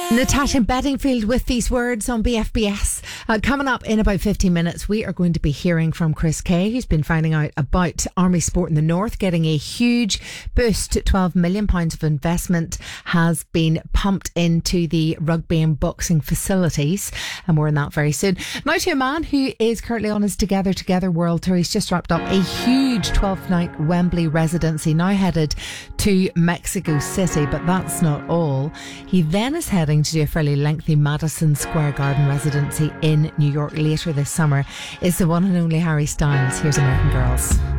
Natasha Bedingfield with these words on BFBS. Coming up in about 15 minutes, we are going to be hearing from Chris Kay, who's been finding out about Army Sport in the North getting a huge boost. £12 million of investment has been pumped into the rugby and boxing facilities, and more on that very soon. Now to a man who is currently on his Together World Tour. He's just wrapped up a huge 12-night Wembley residency, now headed to Mexico City, but that's not all. He then is heading to do a fairly lengthy Madison Square Garden residency in New York later this summer. Is the one and only Harry Styles. Here's American Girls.